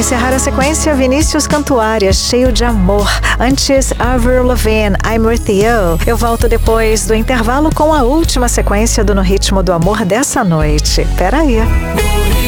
encerrar a sequência, Vinícius Cantuária, Cheio de Amor. Antes, Avril Lavigne, I'm With You. Eu volto depois do intervalo com a última sequência do No Ritmo do Amor dessa noite. Peraí.